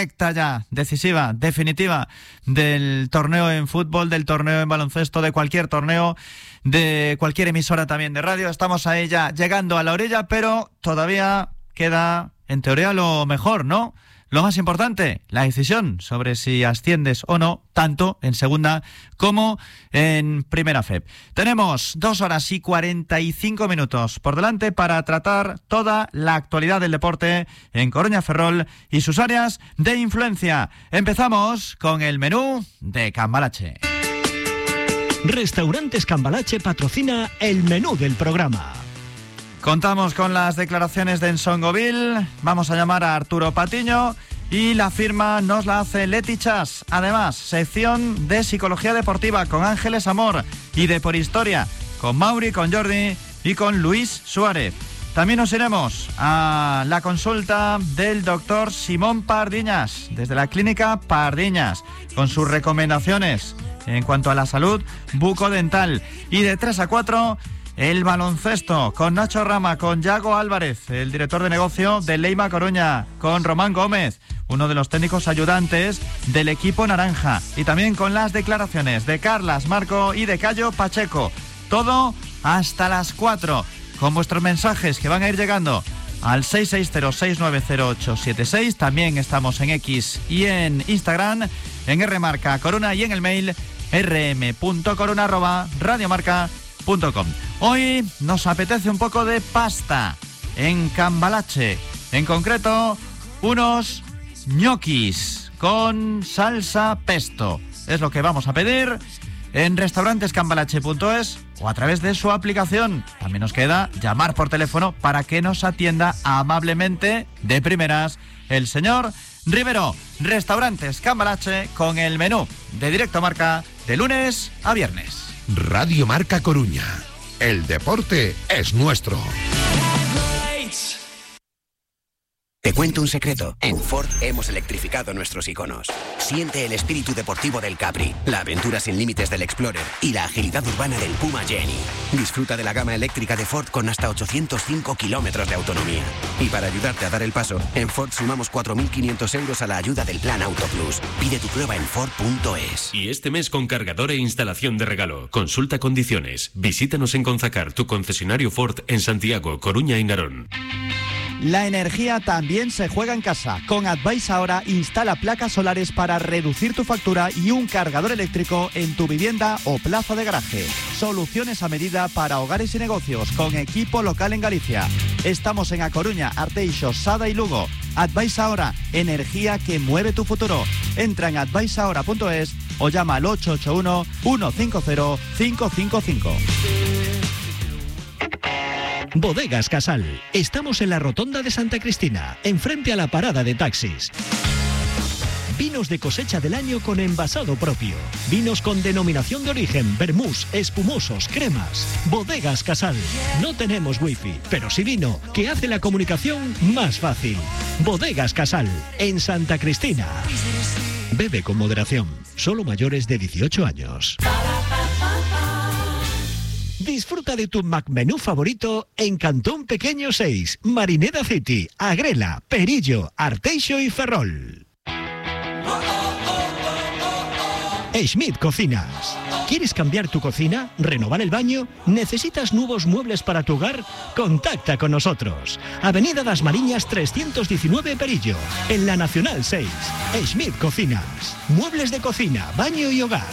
recta ya, decisiva, definitiva del torneo en fútbol, del torneo en baloncesto, de cualquier torneo, de cualquier emisora también de radio. Estamos ahí ya llegando a la orilla, pero todavía queda, en teoría, lo mejor, ¿no? Lo más importante, la decisión sobre si asciendes o no, tanto en segunda como en primera FEP. Tenemos 2 horas y 45 minutos por delante para tratar toda la actualidad del deporte en Coruña, Ferrol y sus áreas de influencia. Empezamos con el menú de Cambalache. Restaurantes Cambalache patrocina el menú del programa. Contamos con las declaraciones de Ensongovil, vamos a llamar a Arturo Patiño y la firma nos la hace Leti Chas. Además, sección de Psicología Deportiva con Ángeles Amor y de Por Historia con Mauri, con Jordi y con Luis Suárez. También nos iremos a la consulta del doctor Simón Pardiñas desde la clínica Pardiñas con sus recomendaciones en cuanto a la salud bucodental. Y de 3 a 4... el baloncesto, con Nacho Rama, con Yago Álvarez, el director de negocio de Leima Coruña, con Román Gómez, uno de los técnicos ayudantes del equipo naranja, y también con las declaraciones de Carlas Marco y de Cayo Pacheco. Todo hasta las 4, con vuestros mensajes que van a ir llegando al 660-690-876. También estamos en X y en Instagram, en R-Marca Corona y en el mail rm.corona@radiomarca.com. Hoy nos apetece un poco de pasta en Cambalache, en concreto unos ñoquis con salsa pesto. Es lo que vamos a pedir en restaurantescambalache.es o a través de su aplicación. También nos queda llamar por teléfono para que nos atienda amablemente de primeras el señor Rivero. Restaurantes Cambalache con el menú de Directo Marca de lunes a viernes. Radio Marca Coruña. El deporte es nuestro. Te cuento un secreto. En Ford hemos electrificado nuestros iconos. Siente el espíritu deportivo del Capri, la aventura sin límites del Explorer y la agilidad urbana del Puma Jenny. Disfruta de la gama eléctrica de Ford con hasta 805 kilómetros de autonomía. Y para ayudarte a dar el paso, en Ford sumamos 4.500 euros a la ayuda del Plan Auto Plus. Pide tu prueba en Ford.es. Y este mes con cargador e instalación de regalo. Consulta condiciones. Visítanos en Conzacar, tu concesionario Ford en Santiago, Coruña y Narón. La energía también se juega en casa. Con Advice Ahora instala placas solares para reducir tu factura y un cargador eléctrico en tu vivienda o plaza de garaje. Soluciones a medida para hogares y negocios con equipo local en Galicia. Estamos en A Coruña, Arteixo, Sada y Lugo. Advice Ahora, energía que mueve tu futuro. Entra en adviceahora.es o llama al 881-150-555. Bodegas Casal. Estamos en la rotonda de Santa Cristina, enfrente a la parada de taxis. Vinos de cosecha del año con envasado propio. Vinos con denominación de origen, vermús, espumosos, cremas. Bodegas Casal. No tenemos wifi, pero sí vino, que hace la comunicación más fácil. Bodegas Casal, en Santa Cristina. Bebe con moderación. Solo mayores de 18 años. Disfruta de tu McMenú favorito en Cantón Pequeño 6, Marineda City, Agrela, Perillo, Arteixo y Ferrol. Schmidt Cocinas. ¿Quieres cambiar tu cocina? ¿Renovar el baño? ¿Necesitas nuevos muebles para tu hogar? Contacta con nosotros. Avenida Das Mariñas 319 Perillo, en la Nacional 6. Schmidt Cocinas. Muebles de cocina, baño y hogar.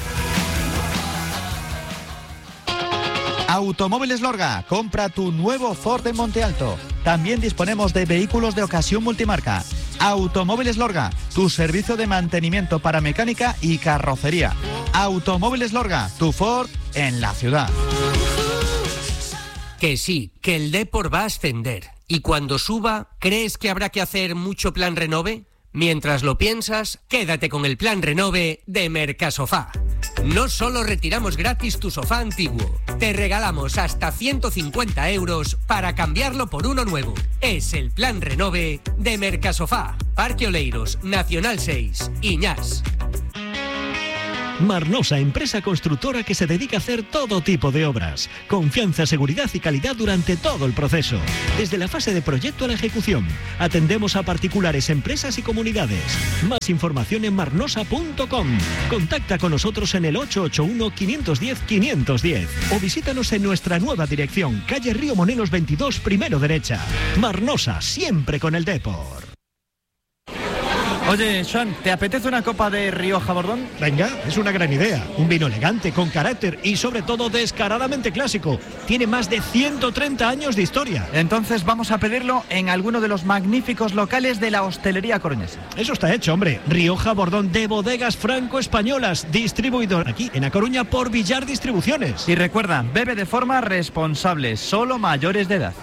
Automóviles Lorga, compra tu nuevo Ford en Monte Alto. También disponemos de vehículos de ocasión multimarca. Automóviles Lorga, tu servicio de mantenimiento para mecánica y carrocería. Automóviles Lorga, tu Ford en la ciudad. Que sí, que el Depor va a ascender. Y cuando suba, ¿crees que habrá que hacer mucho plan renove? Mientras lo piensas, quédate con el plan renove de Mercasofá. No solo retiramos gratis tu sofá antiguo, te regalamos hasta 150 euros para cambiarlo por uno nuevo. Es el plan renove de Mercasofá. Parque Oleiros, Nacional 6, Iñás. Marnosa, empresa constructora que se dedica a hacer todo tipo de obras. Confianza, seguridad y calidad durante todo el proceso. Desde la fase de proyecto a la ejecución. Atendemos a particulares, empresas y comunidades. Más información en marnosa.com. Contacta con nosotros en el 881-510-510 o visítanos en nuestra nueva dirección, calle Río Monelos 22, primero derecha. Marnosa, siempre con el Depor. Oye, Sean, ¿te apetece una copa de Rioja Bordón? Venga, es una gran idea. Un vino elegante, con carácter y sobre todo descaradamente clásico. Tiene más de 130 años de historia. Entonces vamos a pedirlo en alguno de los magníficos locales de la hostelería coruñesa. Eso está hecho, hombre. Rioja Bordón de Bodegas Franco-Españolas, distribuidor aquí en A Coruña por Villar Distribuciones. Y recuerda, bebe de forma responsable, solo mayores de edad.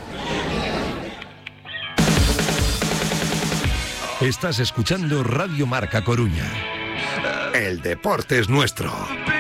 Estás escuchando Radio Marca Coruña. El deporte es nuestro.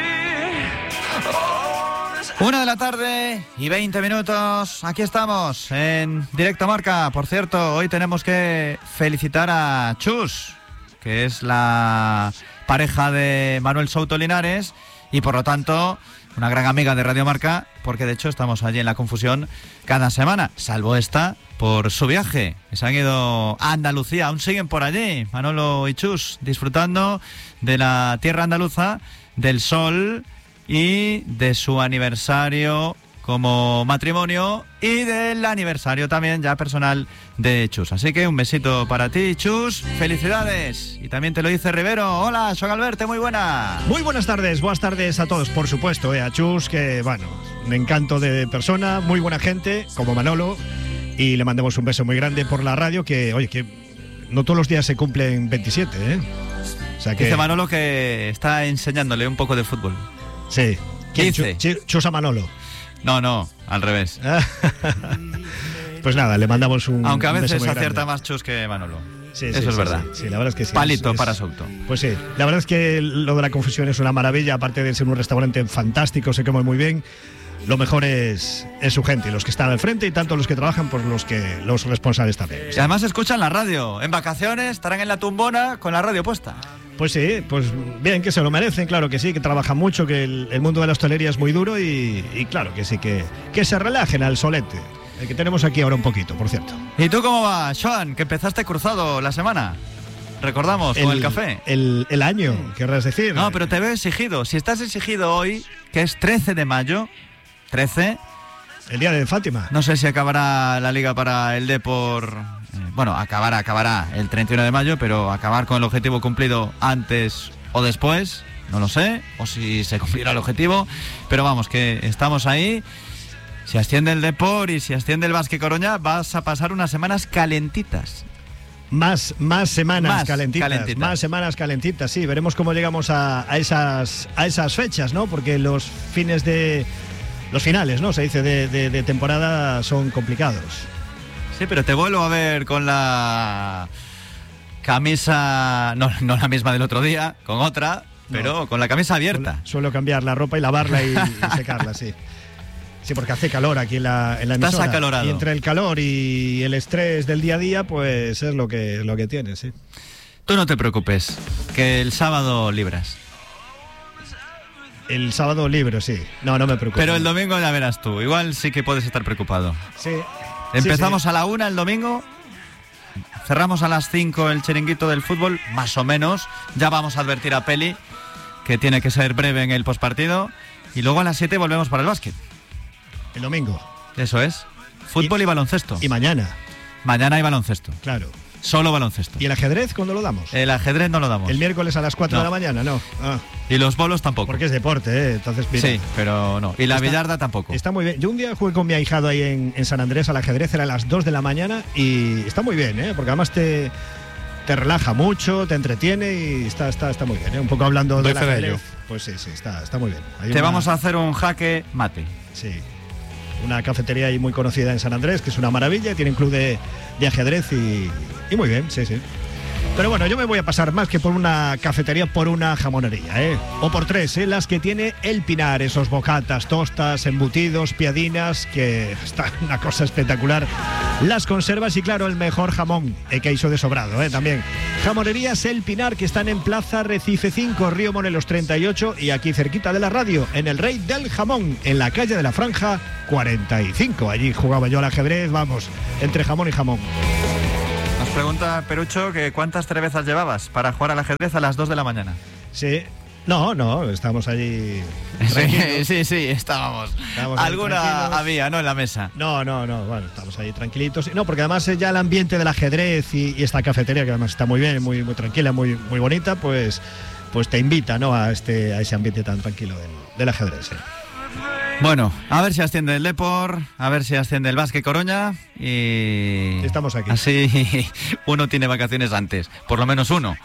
1:20 p.m. Aquí estamos en Directo Marca. Por cierto, hoy tenemos que felicitar a Chus, que es la pareja de Manuel Souto Linares y por lo tanto una gran amiga de Radio Marca, porque de hecho estamos allí en La Confusión cada semana, salvo esta por su viaje. Se han ido a Andalucía, aún siguen por allí, Manolo y Chus, disfrutando de la tierra andaluza, del sol y de su aniversario como matrimonio y del aniversario también ya personal de Chus. Así que un besito para ti, Chus, felicidades. Y también te lo dice Rivero. Hola, Joan Alberto, muy buena. Muy buenas tardes a todos, por supuesto, a Chus, que bueno, un encanto de persona, muy buena gente, como Manolo, y le mandamos un beso muy grande por la radio, que oye, que no todos los días se cumplen 27, ¿eh? O sea que... Dice Manolo que está enseñándole un poco de fútbol. Sí. ¿Quién dice? Chus a Manolo. No, al revés. Pues nada, le mandamos un Aunque a beso veces muy acierta grande. más Chus que Manolo. Sí, eso es verdad. Sí, la verdad es que sí. Palito para Souto. Pues sí, la verdad es que lo de La Confusión es una maravilla, aparte de ser un restaurante fantástico, se come muy bien. Lo mejor es su gente, los que están al frente y tanto los que trabajan, pues los responsables también. Y además escuchan la radio. En vacaciones estarán en la tumbona con la radio puesta. Pues sí, pues bien, que se lo merecen, claro que sí, que trabajan mucho, que el mundo de la hostelería es muy duro y claro que sí, que se relajen al solete, el que tenemos aquí ahora un poquito, por cierto. ¿Y tú cómo vas, Joan? Que empezaste cruzado la semana. Recordamos, con el café. El año, querrás decir. No, pero te veo exigido. Si estás exigido hoy, que es 13 de mayo, 13... El día de Fátima. No sé si acabará la liga para el Depor. Bueno, acabará el 31 de mayo, pero acabar con el objetivo cumplido antes o después, no lo sé, o si se cumplirá el objetivo, pero vamos, que estamos ahí. Si asciende el Depor y si asciende el Basque Coruña, vas a pasar unas semanas calentitas. Más semanas calentitas. Más semanas calentitas, sí. Veremos cómo llegamos a esas fechas, ¿no? Porque los finales, ¿no? Se dice de temporada son complicados. Sí, pero te vuelvo a ver con la camisa, no la misma del otro día, con otra, pero no, con la camisa abierta. Suelo cambiar la ropa y lavarla y secarla, sí. Sí, porque hace calor aquí en la emisora. Estás acalorado. Y entre el calor y el estrés del día a día, pues es lo que tienes, sí. Tú no te preocupes, que el sábado libras. El sábado libre, sí. No me preocupes. Pero el domingo ya verás tú. Igual sí que puedes estar preocupado. Sí. Empezamos a la 1 el domingo. Cerramos a las 5 el chiringuito del fútbol, más o menos. Ya vamos a advertir a Peli que tiene que ser breve en el postpartido. Y luego a las 7 volvemos para el básquet. El domingo. Eso es. Fútbol y baloncesto. Y mañana. Mañana hay baloncesto. Claro. Solo baloncesto. ¿Y el ajedrez cuándo lo damos? El ajedrez no lo damos. El miércoles a las 4 de la mañana, no. Y los bolos tampoco. Porque es deporte, ¿eh? Entonces, mira. Sí, pero no. Y la billarda tampoco. Está muy bien. Yo un día jugué con mi ahijado ahí en San Andrés al ajedrez, era a las 2 de la mañana y está muy bien, ¿eh? Porque además te relaja mucho, te entretiene y está muy bien, ¿eh? Un poco hablando del ajedrez. Pues sí, está muy bien. Vamos a hacer un jaque mate. Sí. Una cafetería ahí muy conocida en San Andrés, que es una maravilla, tiene un club de ajedrez y muy bien, sí. Pero bueno, yo me voy a pasar más que por una cafetería, por una jamonería, ¿eh? O por 3, las que tiene El Pinar, esos bocatas, tostas, embutidos, piadinas, que está una cosa espectacular. las conservas y, claro, el mejor jamón, queijo de sobrado, también. Jamonerías El Pinar, que están en Plaza Recife 5, Río Morelos 38, y aquí cerquita de la radio, en el Rey del Jamón, en la calle de la Franja 45. Allí jugaba yo al ajedrez, vamos, entre jamón y jamón. Nos pregunta Perucho que cuántas cervezas llevabas para jugar al ajedrez a las 2 de la mañana. Sí. No, estamos allí. Sí, estábamos. Alguna había, ¿no? En la mesa. No, bueno, estamos ahí tranquilitos. No, porque además ya el ambiente del ajedrez y esta cafetería, que además está muy bien, muy tranquila, muy bonita, pues te invita, ¿no? A ese ambiente tan tranquilo del ajedrez. Bueno, a ver si asciende el Depor, a ver si asciende el Vázquez Coruña y estamos aquí. Así uno tiene vacaciones antes, por lo menos uno.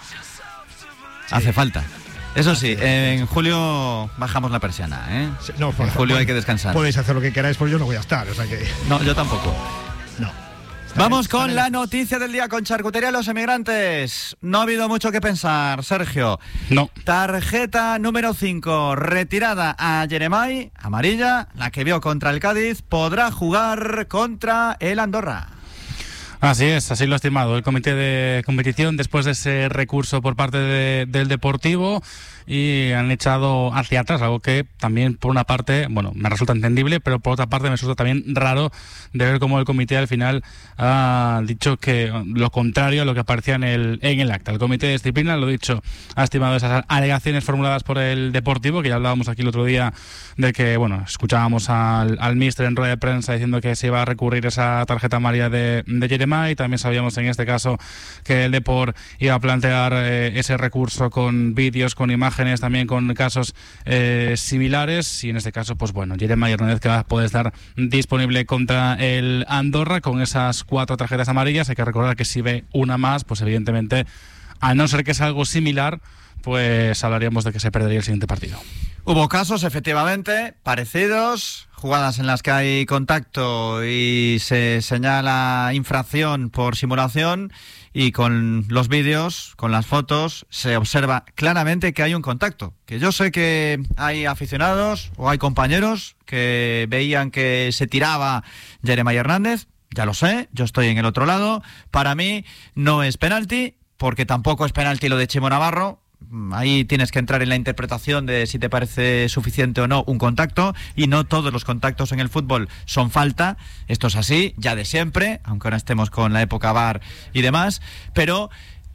Sí. Hace falta. Eso sí, en julio bajamos la persiana, ¿eh? No, en julio hay que descansar. Podéis hacer lo que queráis, pues yo no voy a estar, o sea que... No, yo tampoco. No. Vamos con la noticia del día con Charcutería Los Emigrantes. No ha habido mucho que pensar, Sergio. No. Tarjeta número 5, retirada a Jeremai, amarilla, la que vio contra el Cádiz, podrá jugar contra el Andorra. Así es, así lo ha estimado el comité de competición después de ese recurso por parte del Deportivo, y han echado hacia atrás, algo que también por una parte, bueno, me resulta entendible, pero por otra parte me resulta también raro de ver cómo el comité al final ha dicho que lo contrario a lo que aparecía en el acta. El comité de disciplina, lo dicho, ha estimado esas alegaciones formuladas por el Deportivo, que ya hablábamos aquí el otro día de que, bueno, escuchábamos al míster en rueda de prensa diciendo que se iba a recurrir esa tarjeta amarilla de Jeremai, y también sabíamos en este caso que el Depor iba a plantear ese recurso con vídeos, con imágenes, también con casos similares, y en este caso, pues bueno, Jeremai Hernández, que va a poder estar disponible contra el Andorra con esas 4 tarjetas amarillas. Hay que recordar que si ve una más, pues evidentemente, a no ser que sea algo similar, pues hablaríamos de que se perdería el siguiente partido. Hubo casos, efectivamente, parecidos, jugadas en las que hay contacto y se señala infracción por simulación, y con los vídeos, con las fotos, se observa claramente que hay un contacto. Que yo sé que hay aficionados o hay compañeros que veían que se tiraba Jeremai Hernández, ya lo sé, yo estoy en el otro lado. Para mí no es penalti, porque tampoco es penalti lo de Chimo Navarro. Ahí tienes que entrar en la interpretación de si te parece suficiente o no un contacto, y no todos los contactos en el fútbol son falta. Esto es así, ya de siempre, aunque ahora estemos con la época VAR y demás, pero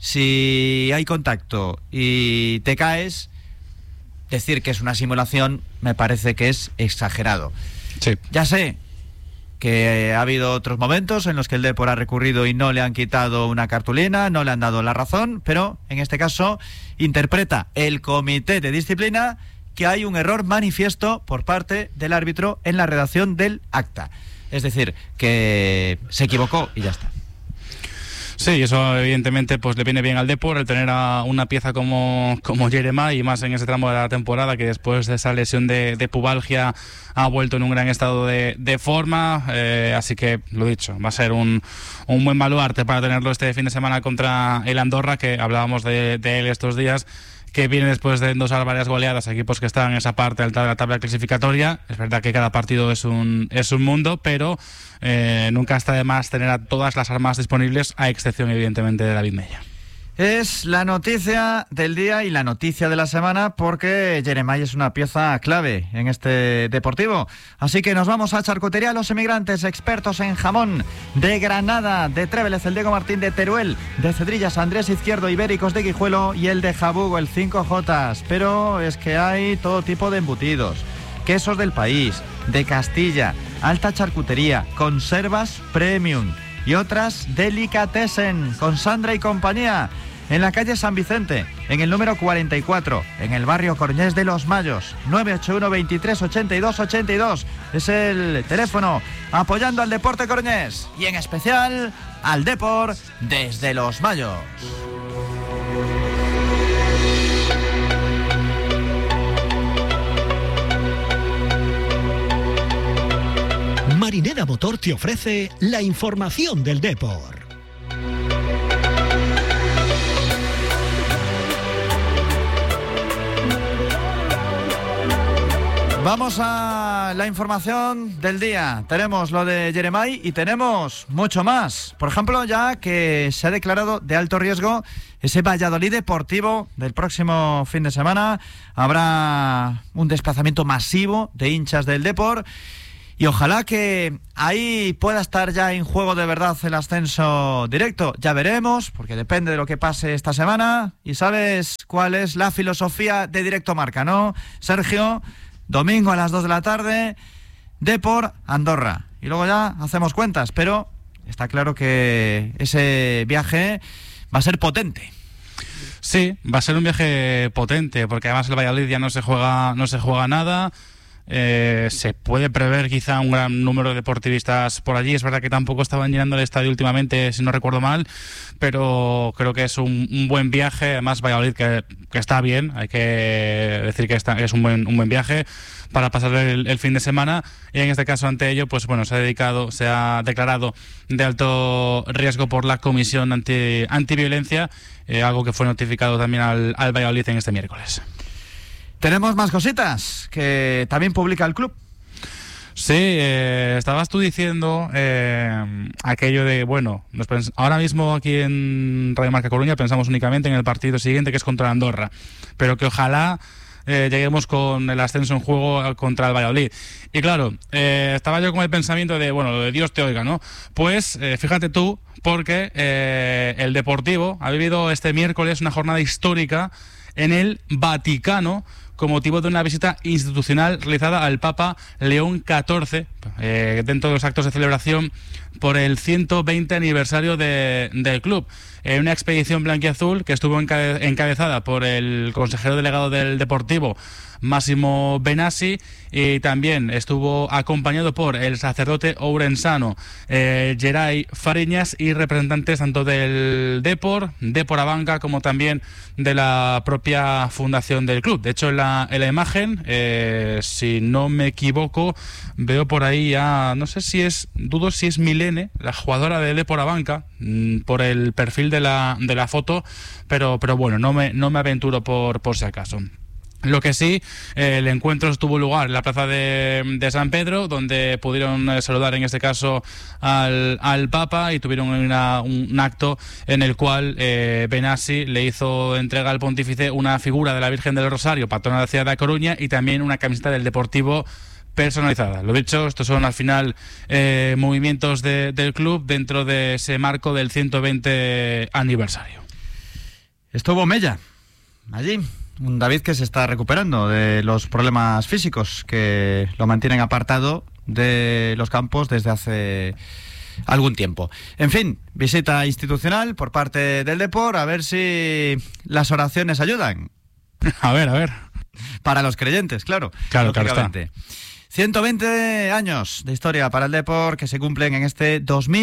si hay contacto y te caes, decir que es una simulación me parece que es exagerado. Sí. Ya sé que ha habido otros momentos en los que el Depor ha recurrido y no le han quitado una cartulina, no le han dado la razón, pero en este caso interpreta el comité de disciplina que hay un error manifiesto por parte del árbitro en la redacción del acta. Es decir, que se equivocó y ya está. Sí, eso evidentemente pues le viene bien al Depor el tener a una pieza como Jeremai, y más en ese tramo de la temporada, que después de esa lesión de pubalgia ha vuelto en un gran estado de forma, así que lo dicho, va a ser un buen baluarte para tenerlo este fin de semana contra el Andorra, que hablábamos de él estos días, que viene después de endosar varias goleadas a equipos que están en esa parte alta de la tabla clasificatoria. Es verdad que cada partido es un mundo, pero nunca está de más tener a todas las armas disponibles, a excepción evidentemente de David Mella. Es la noticia del día y la noticia de la semana, porque Jeremai es una pieza clave en este Deportivo. Así que nos vamos a Charcutería Los Emigrantes, expertos en jamón de Granada, de Trévelez, el Diego Martín, de Teruel, de Cedrillas, Andrés Izquierdo, Ibéricos de Guijuelo y el de Jabugo, el 5J. Pero es que hay todo tipo de embutidos, quesos del país, de Castilla, alta charcutería, conservas premium y otras delicatessen con Sandra y compañía, en la calle San Vicente, en el número 44, en el barrio Corñés de los Mayos. 981 23 82 82 es el teléfono, apoyando al deporte coruñés y en especial al Depor desde los Mayos. Marineda Motor te ofrece la información del Depor. Vamos a la información del día. Tenemos lo de Jeremai y tenemos mucho más. Por ejemplo, ya que se ha declarado de alto riesgo ese Valladolid Deportivo del próximo fin de semana. Habrá un desplazamiento masivo de hinchas del Depor. Y ojalá que ahí pueda estar ya en juego de verdad el ascenso directo. Ya veremos, porque depende de lo que pase esta semana. Y sabes cuál es la filosofía de Directo Marca, ¿no, Sergio? Domingo a las 2 de la tarde, Depor, Andorra. Y luego ya hacemos cuentas, pero está claro que ese viaje va a ser potente. Sí, va a ser un viaje potente, porque además el Valladolid ya no se juega nada. Se puede prever quizá un gran número de deportivistas por allí. Es verdad que tampoco estaban llenando el estadio últimamente, si no recuerdo mal, pero creo que es un buen viaje. Además Valladolid que está bien, hay que decir que es un buen viaje para pasar el fin de semana, y en este caso ante ello pues bueno, se ha declarado de alto riesgo por la Comisión Antiviolencia, algo que fue notificado también al Valladolid en este miércoles. Tenemos más cositas que también publica el club. Sí, estabas tú diciendo aquello de, bueno, ahora mismo aquí en Radio Marca Coruña pensamos únicamente en el partido siguiente, que es contra Andorra, pero que ojalá lleguemos con el ascenso en juego contra el Valladolid. Y claro, estaba yo con el pensamiento de, bueno, lo de Dios te oiga, ¿no? Pues fíjate tú, porque el Deportivo ha vivido este miércoles una jornada histórica en el Vaticano, con motivo de una visita institucional realizada al Papa León XIV, dentro de los actos de celebración por el 120 aniversario del club. Una expedición blanquiazul que estuvo encabezada por el consejero delegado del Deportivo, Máximo Benassi, y también estuvo acompañado por el sacerdote ourensano Geray Fariñas, y representantes tanto del Depor Abanca, como también de la propia fundación del club. De hecho, en la imagen, si no me equivoco, veo por ahí a, dudo si es Milene, la jugadora del Depor Abanca, por el perfil de la foto, pero bueno, no me aventuro por si acaso. Lo que sí, el encuentro tuvo lugar en la plaza de San Pedro, donde pudieron saludar en este caso al Papa, y tuvieron un acto en el cual Benassi le hizo entrega al pontífice una figura de la Virgen del Rosario, patrona de la ciudad de A Coruña, y también una camiseta del Deportivo personalizada. Lo dicho, estos son al final movimientos del club dentro de ese marco del 120 aniversario. Estuvo Mella allí. Un David que se está recuperando de los problemas físicos que lo mantienen apartado de los campos desde hace algún tiempo. En fin, visita institucional por parte del Depor, a ver si las oraciones ayudan. A ver. Para los creyentes, claro. Claro está. 120 años de historia para el Depor que se cumplen en este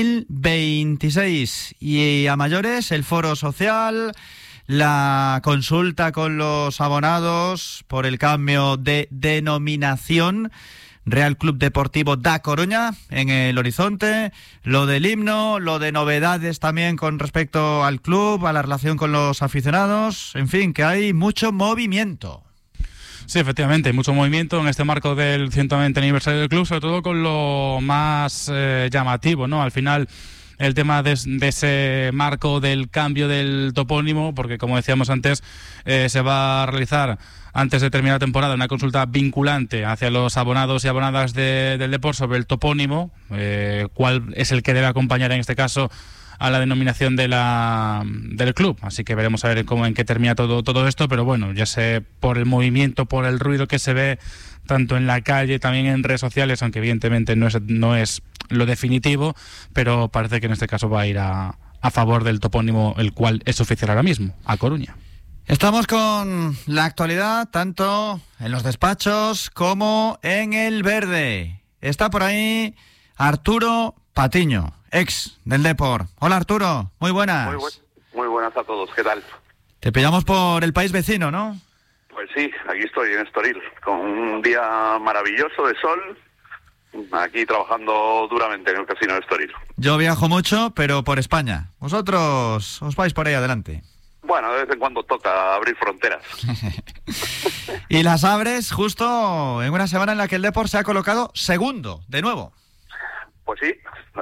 2026. Y a mayores, el foro social, la consulta con los abonados por el cambio de denominación, Real Club Deportivo da Coruña en el horizonte, lo del himno, lo de novedades también con respecto al club, a la relación con los aficionados, en fin, que hay mucho movimiento. Sí, efectivamente, hay mucho movimiento en este marco del 120 aniversario del club, sobre todo con lo más llamativo, ¿no? Al final, el tema de ese marco del cambio del topónimo, porque como decíamos antes, se va a realizar antes de terminar la temporada una consulta vinculante hacia los abonados y abonadas del Depor sobre el topónimo, cuál es el que debe acompañar en este caso a la denominación del club. Así que veremos a ver en qué termina todo esto, pero bueno, ya sé, por el movimiento, por el ruido que se ve tanto en la calle, también en redes sociales, aunque evidentemente no es lo definitivo, pero parece que en este caso va a ir a favor del topónimo, el cual es oficial ahora mismo, A Coruña. Estamos con la actualidad tanto en los despachos como en el verde. Está por ahí Arturo Patiño, ex del Depor. Hola Arturo, muy buenas. Muy buenas a todos, ¿qué tal? Te pillamos por el país vecino, ¿no? Pues sí, aquí estoy en Estoril, con un día maravilloso de sol, aquí trabajando duramente en el casino de Estoril. Yo viajo mucho, pero por España. Vosotros os vais por ahí adelante. Bueno, de vez en cuando toca abrir fronteras. Y las abres justo en una semana en la que el Depor se ha colocado segundo, de nuevo. Pues sí.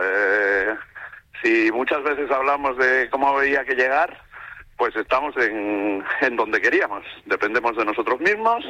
Si muchas veces hablamos de cómo había que llegar, pues estamos en donde queríamos. Dependemos de nosotros mismos.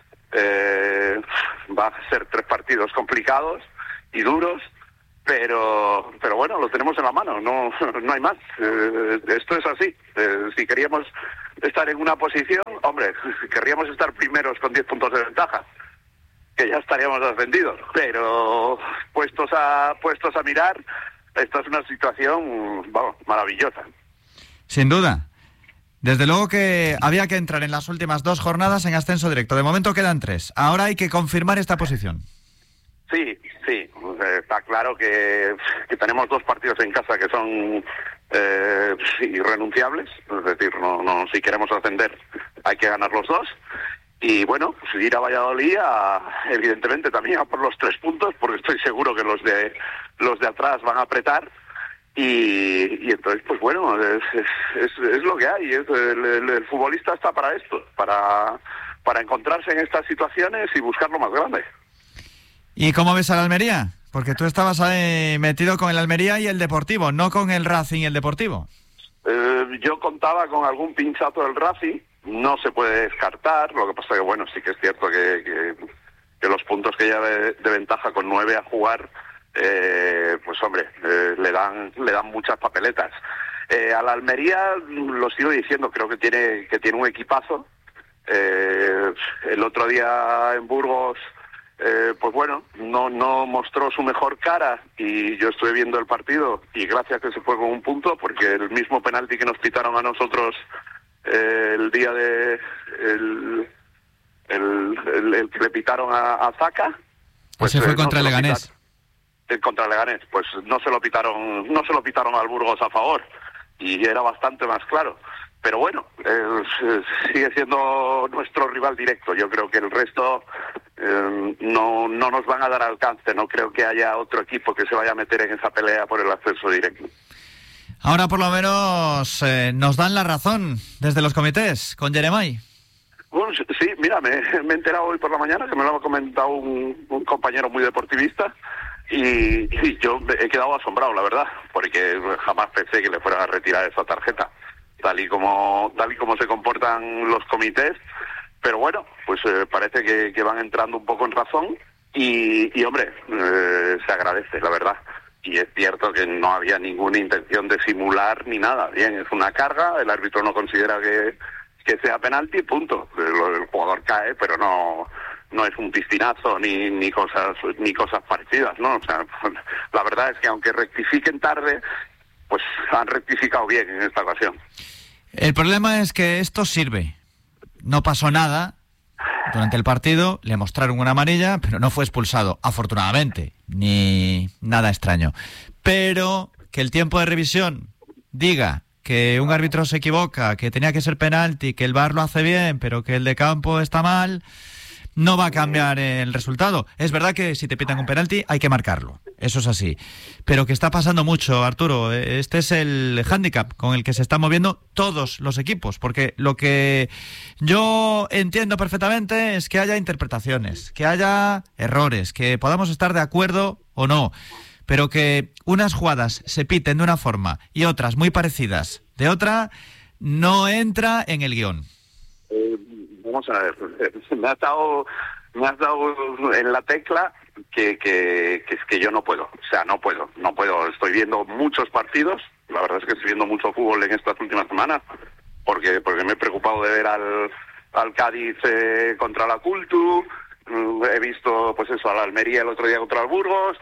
Va a ser 3 partidos complicados y duros, pero bueno, lo tenemos en la mano, no hay más. Esto es así. Si queríamos estar en una posición, hombre, querríamos estar primeros con 10 puntos de ventaja, que ya estaríamos ascendidos, pero puestos a mirar, esta es una situación, vamos, maravillosa. Sin duda. Desde luego que había que entrar en las últimas 2 jornadas en ascenso directo. De momento quedan 3. Ahora hay que confirmar esta posición. Sí. Está claro que tenemos 2 partidos en casa que son irrenunciables. Es decir, no si queremos ascender hay que ganar los 2. Y bueno, pues ir a Valladolid, evidentemente también a por los 3 puntos, porque estoy seguro que los de atrás van a apretar. Y entonces, pues bueno, es lo que hay. El futbolista está para esto, para encontrarse en estas situaciones y buscar lo más grande. ¿Y cómo ves al Almería? Porque tú estabas ahí metido con el Almería y el Deportivo, no con el Racing y el Deportivo. Yo contaba con algún pinchazo del Racing, no se puede descartar. Lo que pasa que, bueno, sí que es cierto que los puntos que lleva de ventaja con 9 a jugar, pues hombre, le dan muchas papeletas. A la Almería, lo sigo diciendo, creo que tiene un equipazo. El otro día en Burgos, pues bueno, no mostró su mejor cara, y yo estuve viendo el partido y gracias que se fue con un punto, porque el mismo penalti que nos pitaron a nosotros el día de el que le pitaron a Zaka, pues se fue contra Leganés. Contra Leganés, pues no se lo pitaron al Burgos a favor, y era bastante más claro. Pero bueno, sigue siendo nuestro rival directo. Yo creo que el resto no nos van a dar alcance. No creo que haya otro equipo que se vaya a meter en esa pelea por el acceso directo. Ahora por lo menos nos dan la razón desde los comités, con Jeremai. Bueno, sí, mira, me he enterado hoy por la mañana, que me lo ha comentado un compañero muy deportivista, y yo he quedado asombrado, la verdad, porque jamás pensé que le fueran a retirar esa tarjeta, tal y como se comportan los comités. Pero bueno, pues parece que van entrando un poco en razón, y hombre, se agradece, la verdad. Y es cierto que no había ninguna intención de simular ni nada. Bien, es una carga, el árbitro no considera que sea penalti, punto. El jugador cae, pero no es un piscinazo ni cosas parecidas, ¿no? O sea, la verdad es que aunque rectifiquen tarde, pues han rectificado bien en esta ocasión. El problema es que esto sirve. No pasó nada durante el partido, le mostraron una amarilla, pero no fue expulsado, afortunadamente, ni nada extraño. Pero que el tiempo de revisión diga que un árbitro se equivoca, que tenía que ser penalti, que el VAR lo hace bien, pero que el de campo está mal, no va a cambiar el resultado. Es verdad que si te pitan un penalti hay que marcarlo, eso es así. Pero que está pasando mucho, Arturo. Este es el hándicap con el que se están moviendo todos los equipos, porque lo que yo entiendo perfectamente es que haya interpretaciones, que haya errores, que podamos estar de acuerdo o no, pero que unas jugadas se piten de una forma y otras muy parecidas de otra, no entra en el guión. Vamos a ver, me has dado en la tecla que es que yo no puedo, o sea, no puedo. Estoy viendo muchos partidos, la verdad es que estoy viendo mucho fútbol en estas últimas semanas, porque me he preocupado de ver al Cádiz contra la Cultu, he visto pues eso, a la Almería el otro día contra el Burgos.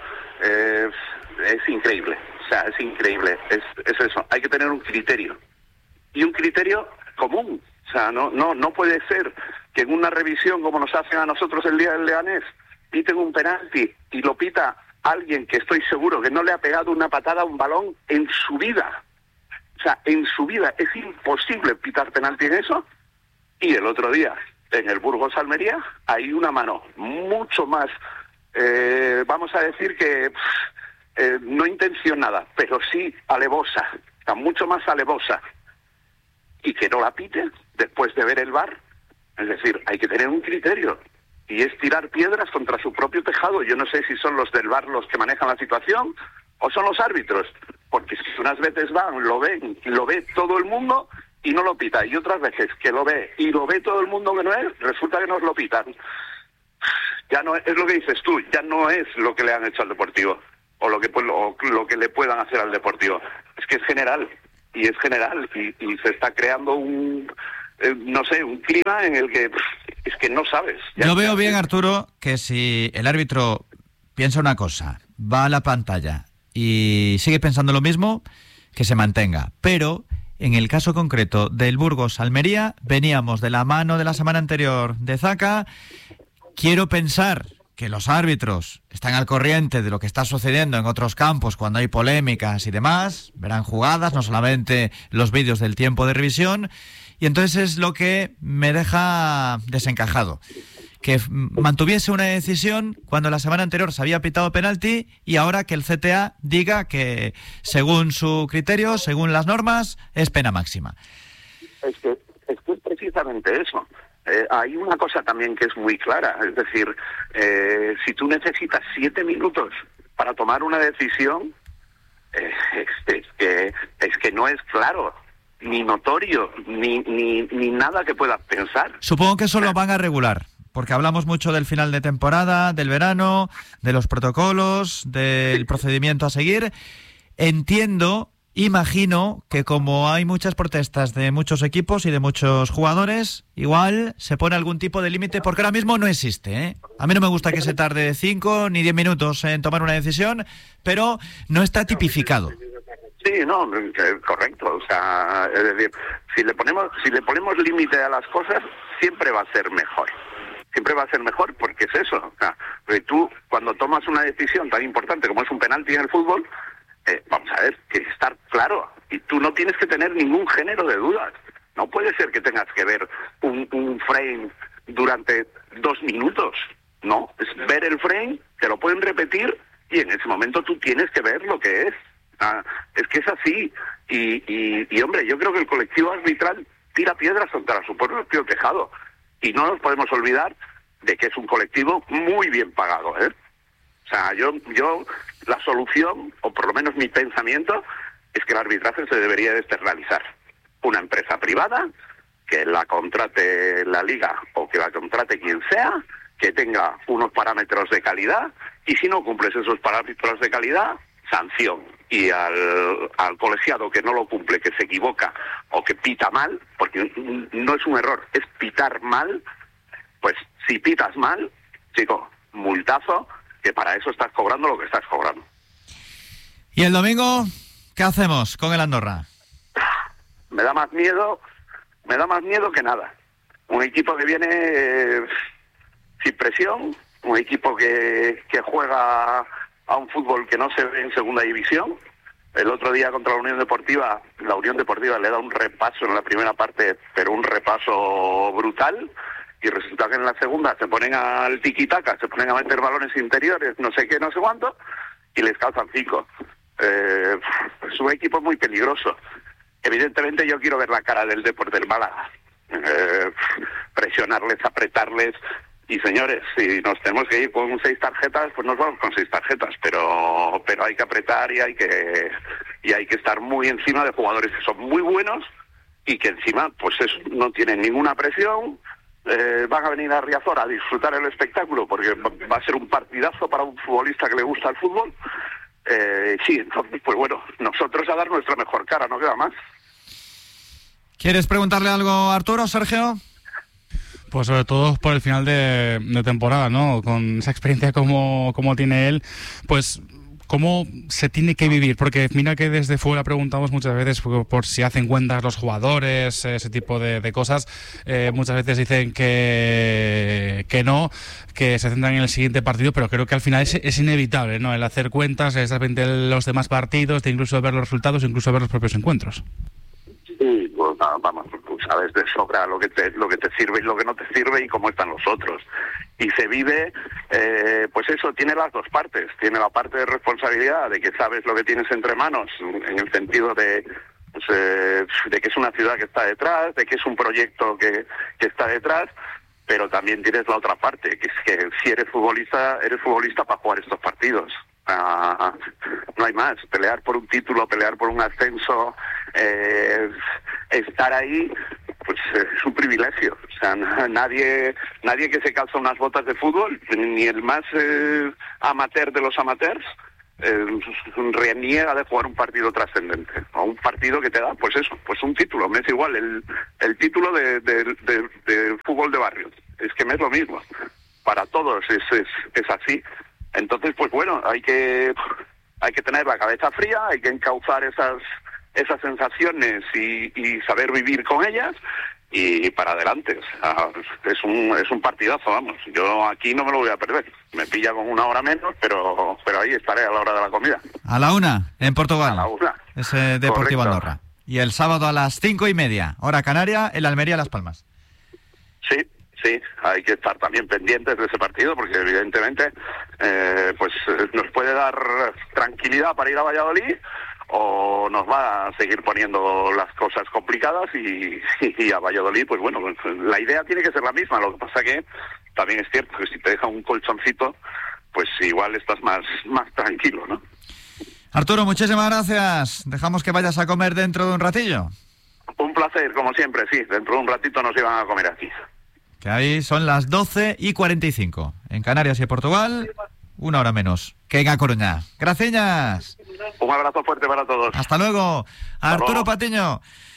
Es increíble, o sea, es increíble, es eso, hay que tener un criterio, y un criterio común. O sea, no puede ser que en una revisión, como nos hacen a nosotros el día del Leganés, piten un penalti y lo pita alguien que estoy seguro que no le ha pegado una patada a un balón en su vida. O sea, en su vida es imposible pitar penalti en eso. Y el otro día, en el Burgos Almería, hay una mano mucho más, vamos a decir que no intencionada, pero sí alevosa, mucho más alevosa. y que no la pite después de ver el VAR. Es decir, hay que tener un criterio. Y es tirar piedras contra su propio tejado. Yo no sé si son los del VAR los que manejan la situación o son los árbitros. Porque si unas veces van, lo ve todo el mundo y no lo pita. Y otras veces que lo ve y lo ve todo el mundo que no es, resulta que nos lo pitan. Ya no es lo que dices tú, ya no es lo que le han hecho al Deportivo o lo que le puedan hacer al Deportivo. Es que es general y se está creando un clima en el que es que no sabes. Yo veo bien, Arturo, que si el árbitro piensa una cosa, va a la pantalla y sigue pensando lo mismo, que se mantenga. Pero en el caso concreto del Burgos-Almería, veníamos de la mano de la semana anterior de Zaca. Quiero pensar que los árbitros están al corriente de lo que está sucediendo en otros campos cuando hay polémicas y demás, verán jugadas, no solamente los vídeos del tiempo de revisión, y entonces es lo que me deja desencajado. Que mantuviese una decisión cuando la semana anterior se había pitado penalti y ahora que el CTA diga que según su criterio, según las normas, es pena máxima. Es que es precisamente eso. Hay una cosa también que es muy clara, es decir, si tú necesitas 7 minutos para tomar una decisión, es que no es claro, ni notorio, ni nada que puedas pensar. Supongo que eso lo van a regular, porque hablamos mucho del final de temporada, del verano, de los protocolos, del procedimiento a seguir. Imagino que como hay muchas protestas de muchos equipos y de muchos jugadores, igual se pone algún tipo de límite, porque ahora mismo no existe, ¿eh? A mí no me gusta que se tarde 5 ni 10 minutos en tomar una decisión, pero no está tipificado. Sí, no, correcto. O sea, es decir, si le ponemos límite a las cosas, siempre va a ser mejor. Siempre va a ser mejor porque es eso. O sea, porque tú, cuando tomas una decisión tan importante como es un penalti en el fútbol, vamos a ver, que estar claro, y tú no tienes que tener ningún género de dudas. No puede ser que tengas que ver un frame durante 2 minutos, no, es ver el frame, te lo pueden repetir y en ese momento tú tienes que ver lo que es. Es que es así, y hombre, yo creo que el colectivo arbitral tira piedras contra su propio tejado, y no nos podemos olvidar de que es un colectivo muy bien pagado, ¿eh? O sea, yo la solución, o por lo menos mi pensamiento, es que el arbitraje se debería de externalizar. Una empresa privada, que la contrate la liga o que la contrate quien sea, que tenga unos parámetros de calidad, y si no cumples esos parámetros de calidad, sanción. Y al colegiado que no lo cumple, que se equivoca o que pita mal, porque no es un error, es pitar mal, pues si pitas mal, chico, multazo, que para eso estás cobrando lo que estás cobrando. ¿Y el domingo qué hacemos con el Andorra? Me da más miedo que nada. Un equipo que viene sin presión, un equipo que juega a un fútbol que no se ve en segunda división. El otro día contra la Unión Deportiva le da un repaso en la primera parte, pero un repaso brutal. Y resulta que en la segunda se ponen al tiki-taka, se ponen a meter balones interiores, no sé qué, no sé cuánto, y les calzan 5. Es un equipo muy peligroso. Evidentemente yo quiero ver la cara del Deportivo del Málaga. Presionarles, apretarles. Y señores, si nos tenemos que ir con 6 tarjetas, pues nos vamos con 6 tarjetas. Pero hay que apretar y hay que estar muy encima de jugadores que son muy buenos y que encima pues no tienen ninguna presión. Van a venir a Riazor a disfrutar el espectáculo porque va a ser un partidazo para un futbolista que le gusta el fútbol. Sí, entonces, pues bueno, nosotros a dar nuestra mejor cara, no queda más. ¿Quieres preguntarle algo a Arturo, Sergio? Pues sobre todo por el final de temporada, ¿no? Con esa experiencia como tiene él, pues ¿cómo se tiene que vivir? Porque mira que desde fuera preguntamos muchas veces por si hacen cuentas los jugadores, ese tipo de cosas. Muchas veces dicen que no, que se centran en el siguiente partido, pero creo que al final es inevitable, ¿no? El hacer cuentas, exactamente los demás partidos, de incluso ver los resultados, incluso ver los propios encuentros. Sí, pues, vamos, tú sabes de sobra lo que te sirve y lo que no te sirve y cómo están los otros. Y se vive, pues eso, tiene las dos partes. Tiene la parte de responsabilidad, de que sabes lo que tienes entre manos, en el sentido de, de que es una ciudad que está detrás, de que es un proyecto que está detrás, pero también tienes la otra parte, que es que si eres futbolista para jugar estos partidos. No hay más, pelear por un título, pelear por un ascenso, estar ahí, pues es un privilegio. O sea, nadie que se calza unas botas de fútbol, ni el más amateur de los amateurs, reniega de jugar un partido trascendente, o un partido que te da, pues eso, pues un título. Me es igual el título de fútbol de barrio, es que me es lo mismo. Para todos es así. Entonces, pues bueno, hay que tener la cabeza fría, hay que encauzar esas sensaciones y saber vivir con ellas, y para adelante. O sea, es un partidazo, vamos. Yo aquí no me lo voy a perder. Me pilla con una hora menos, pero ahí estaré a la hora de la comida. A la 1, en Portugal. A la 1. Ese Deportivo Correcto. Andorra. Y el sábado a las 5:30, hora canaria, el Almería Las Palmas. Sí, hay que estar también pendientes de ese partido, porque evidentemente pues nos puede dar tranquilidad para ir a Valladolid, o nos va a seguir poniendo las cosas complicadas, y a Valladolid, pues bueno, pues la idea tiene que ser la misma. Lo que pasa que también es cierto que si te deja un colchoncito, pues igual estás más tranquilo, ¿no? Arturo, muchísimas gracias. Dejamos que vayas a comer dentro de un ratillo. Un placer, como siempre, sí. Dentro de un ratito nos iban a comer aquí. Que ahí son las 12:45. En Canarias y en Portugal, una hora menos que en A Coruña. Gracias. Un abrazo fuerte para todos. Hasta luego. Arturo Patiño,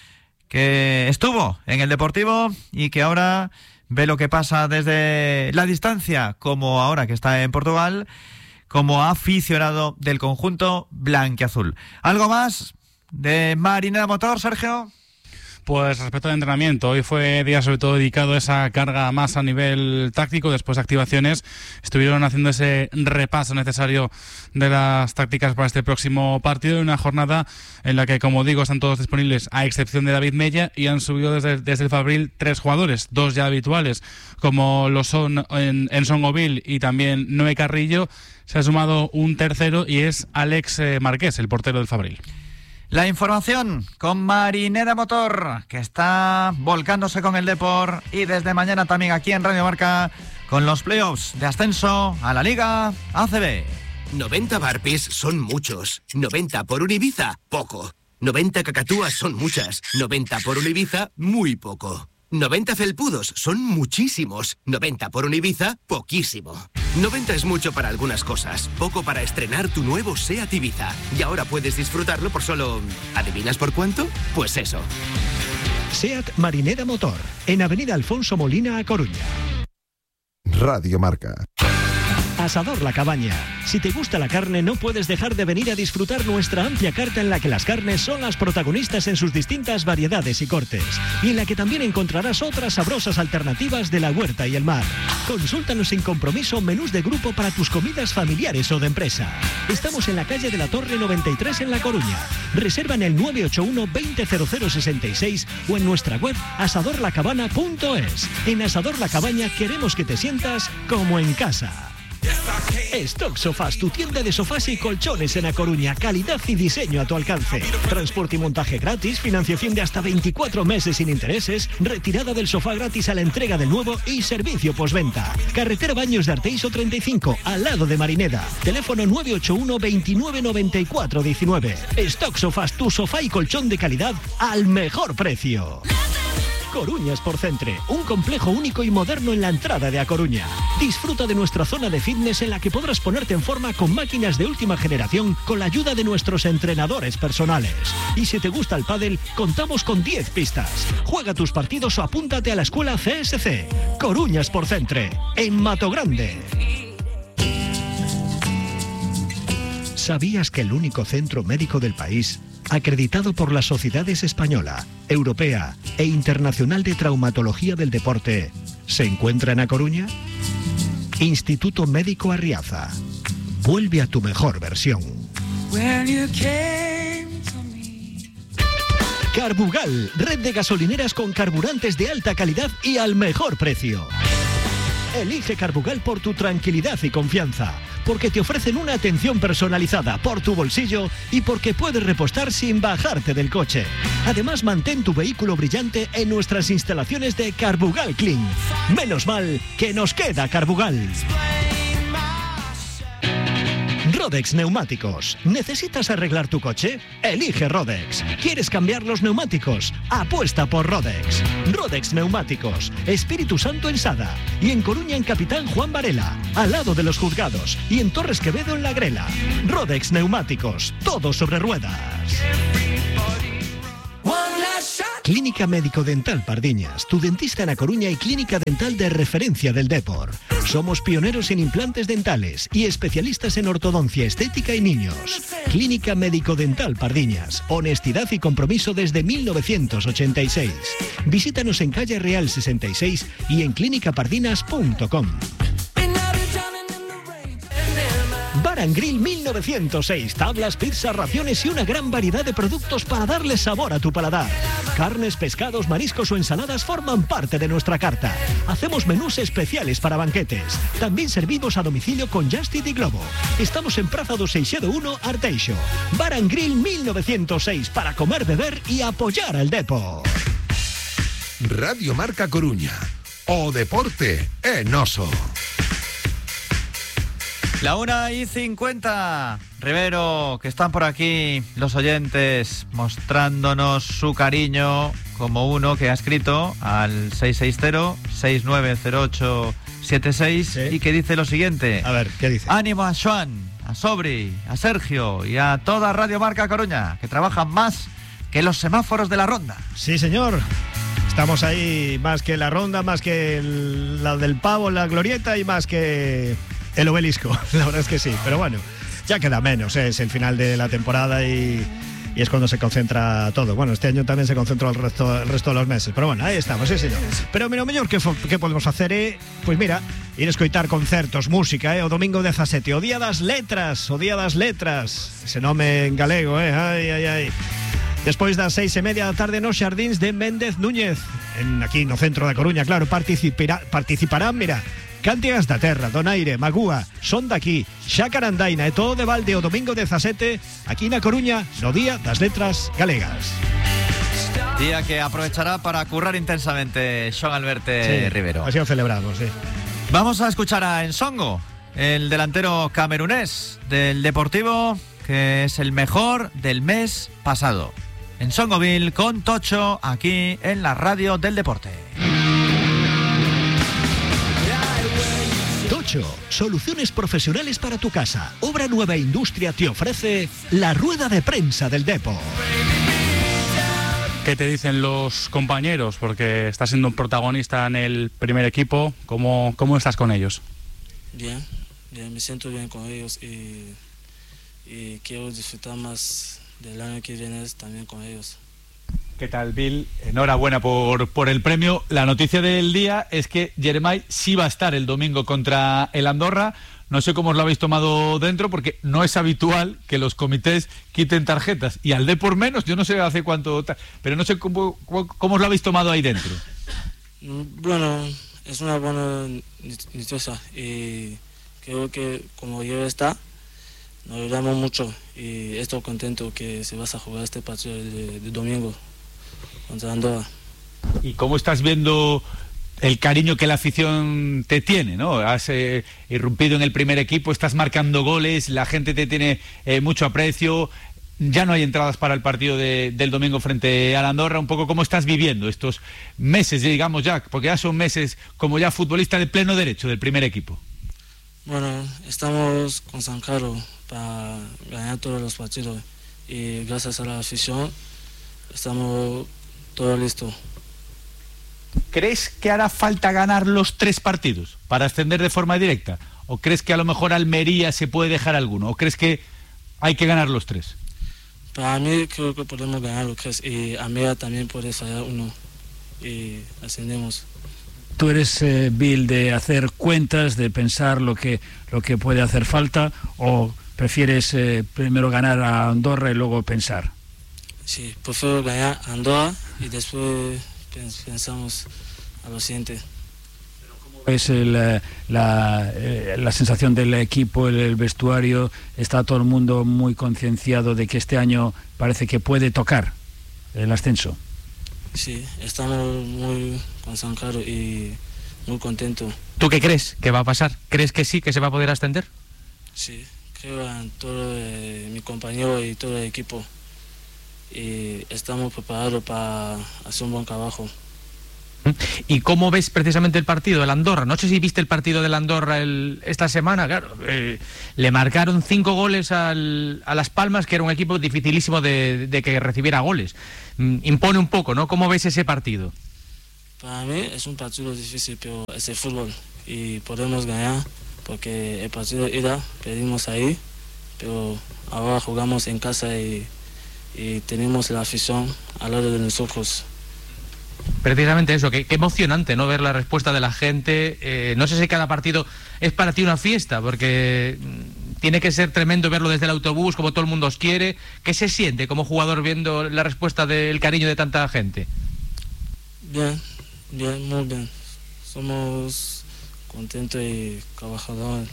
que estuvo en el Deportivo y que ahora ve lo que pasa desde la distancia, como ahora que está en Portugal, como aficionado del conjunto blanquiazul. ¿Algo más de Marinera Motor, Sergio? Pues respecto al entrenamiento, hoy fue día sobre todo dedicado a esa carga más a nivel táctico. Después de activaciones estuvieron haciendo ese repaso necesario de las tácticas para este próximo partido, en una jornada en la que, como digo, están todos disponibles a excepción de David Mella, y han subido desde el Fabril 3 jugadores, 2 ya habituales, como lo son en Songoville y también Noé Carrillo. Se ha sumado un tercero y es Alex Marqués, el portero del Fabril. La información con Marinera Motor, que está volcándose con el Depor, y desde mañana también aquí en Radio Marca con los playoffs de ascenso a la Liga ACB. 90 Barbies son muchos. 90 por un Ibiza, poco. 90 cacatúas son muchas. 90 por un Ibiza, muy poco. 90 felpudos son muchísimos. 90 por un Ibiza, poquísimo. 90 es mucho para algunas cosas, poco para estrenar tu nuevo SEAT Ibiza. Y ahora puedes disfrutarlo por solo... ¿adivinas por cuánto? Pues eso. SEAT Marinera Motor, en Avenida Alfonso Molina, A Coruña. Radio Marca. Asador La Cabaña. Si te gusta la carne, no puedes dejar de venir a disfrutar nuestra amplia carta, en la que las carnes son las protagonistas en sus distintas variedades y cortes, y en la que también encontrarás otras sabrosas alternativas de la huerta y el mar. Consúltanos sin compromiso menús de grupo para tus comidas familiares o de empresa. Estamos en la calle de la Torre 93 en La Coruña. Reserva en el 981 200066 o en nuestra web asadorlacabana.es. En Asador La Cabaña queremos que te sientas como en casa. Stock Sofás, tu tienda de sofás y colchones en A Coruña. Calidad y diseño a tu alcance. Transporte y montaje gratis, financiación de hasta 24 meses sin intereses, retirada del sofá gratis a la entrega del nuevo y servicio postventa. Carretera Baños de Arteixo 35, al lado de Marineda. Teléfono 981 29 94 19. Stock Sofás, tu sofá y colchón de calidad al mejor precio. Coruña Sport Centre, un complejo único y moderno en la entrada de A Coruña. Disfruta de nuestra zona de fitness, en la que podrás ponerte en forma con máquinas de última generación, con la ayuda de nuestros entrenadores personales. Y si te gusta el pádel, contamos con 10 pistas. Juega tus partidos o apúntate a la escuela CSC. Coruña Sport Centre, en Matogrande. ¿Sabías que el único centro médico del país, acreditado por las sociedades española, europea e internacional de traumatología del deporte, se encuentra en A Coruña? Instituto Médico Arriaza. Vuelve a tu mejor versión. Carbugal, red de gasolineras con carburantes de alta calidad y al mejor precio. Elige Carbugal por tu tranquilidad y confianza, porque te ofrecen una atención personalizada por tu bolsillo y porque puedes repostar sin bajarte del coche. Además, mantén tu vehículo brillante en nuestras instalaciones de Carbugal Clean. Menos mal que nos queda Carbugal. Rodex Neumáticos. ¿Necesitas arreglar tu coche? Elige Rodex. ¿Quieres cambiar los neumáticos? Apuesta por Rodex. Rodex Neumáticos. Espíritu Santo en Sada. Y en Coruña en Capitán Juan Varela. Al lado de los juzgados. Y en Torres Quevedo en La Grela. Rodex Neumáticos. Todo sobre ruedas. Clínica Médico Dental Pardiñas, tu dentista en A Coruña y clínica dental de referencia del Depor. Somos pioneros en implantes dentales y especialistas en ortodoncia estética y niños. Clínica Médico Dental Pardiñas, honestidad y compromiso desde 1986. Visítanos en calle Real 66 y en clínicapardinas.com. Bar and Grill 1906, tablas, pizzas, raciones y una gran variedad de productos para darle sabor a tu paladar. Carnes, pescados, mariscos o ensaladas forman parte de nuestra carta. Hacemos menús especiales para banquetes. También servimos a domicilio con Just Eat y Globo. Estamos en Praza do Seixedo 1, Arteixo. Bar and Grill 1906, para comer, beber y apoyar al Depo. Radio Marca Coruña. O deporte en Oso. La 1:50. Rivero, que están por aquí los oyentes mostrándonos su cariño, como uno que ha escrito al 660-690876 sí, y que dice lo siguiente. A ver, ¿qué dice? Ánimo a Joan, a Sobri, a Sergio y a toda Radio Marca Coruña, que trabajan más que los semáforos de la ronda. Sí, señor. Estamos ahí más que la ronda, más que la del pavo, la glorieta y más que el obelisco. La verdad es que sí, pero bueno, ya queda menos, es el final de la temporada y es cuando se concentra todo. Bueno, este año también se concentró el resto de los meses, pero bueno, ahí estamos, sí, señor. Pero mira, o mellor que podemos hacer pois mira, ir escoitar concertos, música, o domingo 17, o Día das Letras, ese nome en galego, ai. Despois das 6:30 da tarde nos xardíns de Méndez Núñez, aquí no centro da Coruña, claro, participarán, mira, Cántigas da Terra, Donaire, Magúa, Son daqui, Xacarandaina e todo de balde o domingo 17 aquí na Coruña no Día das Letras Galegas. Día que aprovechará para currar intensamente Xoan Alberte Rivero. Así lo celebramos, sí. Vamos a escuchar a Ensongo, el delantero camerunés del Deportivo, que es el mejor del mes pasado. Ensongoville con Tocho, aquí en la radio del deporte. Tocho, soluciones profesionales para tu casa. Obra Nueva Industria te ofrece la rueda de prensa del Depo. ¿Qué te dicen los compañeros? Porque estás siendo un protagonista en el primer equipo. ¿Cómo estás con ellos? Bien, me siento bien con ellos y quiero disfrutar más del año que viene también con ellos. ¿Qué tal, Bill? Enhorabuena por el premio. La noticia del día es que Jeremai sí va a estar el domingo contra el Andorra. No sé cómo os lo habéis tomado dentro, porque no es habitual que los comités quiten tarjetas. Y al D por menos, yo no sé hace cuánto, pero no sé cómo os lo habéis tomado ahí dentro. Bueno, es una buena noticia y creo que como yo está, nos ayudamos mucho y estoy contento que se va a jugar este partido de domingo contra Andorra. ¿Y cómo estás viendo el cariño que la afición te tiene, ¿no? Has irrumpido en el primer equipo, estás marcando goles, la gente te tiene mucho aprecio, ya no hay entradas para el partido del domingo frente al Andorra. Un poco cómo estás viviendo estos meses, digamos ya, porque ya son meses como ya futbolista de pleno derecho del primer equipo. Bueno, estamos concentrados para ganar todos los partidos y gracias a la afición estamos todos listos. ¿Crees que hará falta ganar los 3 partidos para ascender de forma directa? ¿O crees que a lo mejor Almería se puede dejar alguno? ¿O crees que hay que ganar los 3? Para mí creo que podemos ganar los 3 y Almería también puede fallar uno y ascendemos. Tú eres, Bill, de hacer cuentas, de pensar lo que puede hacer falta, o prefieres primero ganar a Andorra y luego pensar? Sí, prefiero ganar a Andorra y después pensamos a lo siguiente. Pero ¿cómo Es la sensación del equipo, el vestuario, está todo el mundo muy concienciado de que este año parece que puede tocar el ascenso. Sí, estamos muy concentrados y muy contentos. ¿Tú qué crees que va a pasar? ¿Crees que sí, que se va a poder ascender? Sí, creo en todo mi compañero y todo el equipo. Y estamos preparados para hacer un buen trabajo. ¿Y cómo ves precisamente el partido del Andorra? No sé si viste el partido del Andorra esta semana. Claro, le marcaron 5 goles a Las Palmas, que era un equipo dificilísimo de que recibiera goles. Impone un poco, ¿no? ¿Cómo ves ese partido? Para mí es un partido difícil, pero es el fútbol y podemos ganar porque el partido de ida perdimos ahí, pero ahora jugamos en casa y tenemos la afición al lado de nosotros. Precisamente eso, qué emocionante, ¿no? Ver la respuesta de la gente. No sé si cada partido es para ti una fiesta, porque tiene que ser tremendo verlo desde el autobús, como todo el mundo os quiere. ¿Qué se siente como jugador viendo la respuesta del cariño de tanta gente? Bien, muy bien. Somos contentos y trabajadores.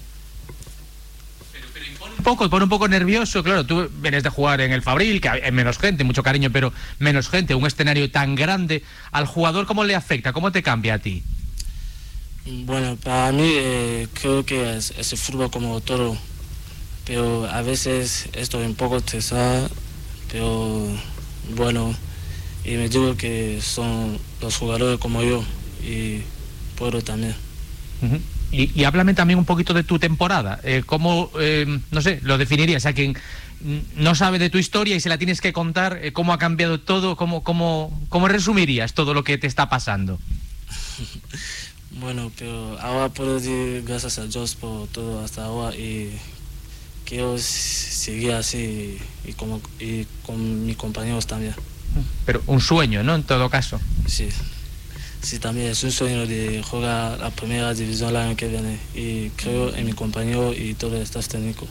Pone un poco nervioso, claro, tú vienes de jugar en el Fabril, que hay menos gente, mucho cariño, pero menos gente, un escenario tan grande. ¿Al jugador cómo le afecta? ¿Cómo te cambia a ti? Bueno, para mí creo que es el fútbol como todo, pero a veces estoy un poco estresado, pero bueno, y me digo que son los jugadores como yo y puedo también. Y háblame también un poquito de tu temporada. ¿Cómo, no sé, lo definirías a quien no sabe de tu historia y se la tienes que contar? ¿Cómo ha cambiado todo? ¿Cómo resumirías todo lo que te está pasando? Bueno, pero ahora puedo decir gracias a Dios por todo hasta ahora y quiero seguir así y con mis compañeros también. Pero un sueño, ¿no? En todo caso. Sí, también es un sueño de jugar la primera división el año que viene y creo en mi compañero y todo el staff técnico.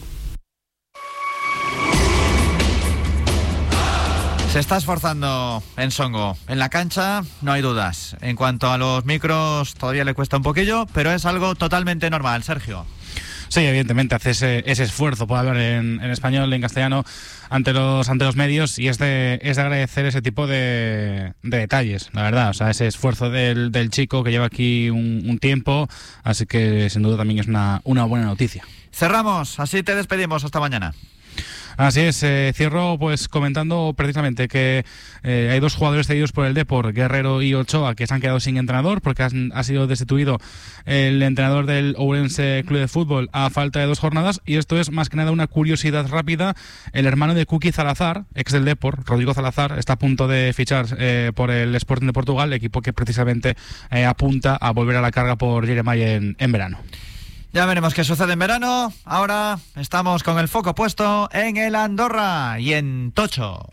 Se está esforzando Ensongo. En la cancha no hay dudas. En cuanto a los micros todavía le cuesta un poquillo, pero es algo totalmente normal, Sergio. Sí, evidentemente hace ese esfuerzo por hablar en español, en castellano, ante los medios, y es de agradecer ese tipo de detalles, la verdad. O sea, ese esfuerzo del chico que lleva aquí un tiempo, así que sin duda también es una buena noticia. Cerramos, así te despedimos, hasta mañana. Así es, cierro pues comentando precisamente que hay 2 jugadores cedidos por el Depor, Guerrero y Ochoa, que se han quedado sin entrenador porque ha sido destituido el entrenador del Ourense Club de Fútbol a falta de 2 jornadas, y esto es más que nada una curiosidad rápida. El hermano de Kuki Salazar, ex del Depor, Rodrigo Salazar, está a punto de fichar por el Sporting de Portugal, equipo que precisamente apunta a volver a la carga por Jeremiah en verano. Ya veremos qué sucede en verano. Ahora estamos con el foco puesto en el Andorra y en Tocho.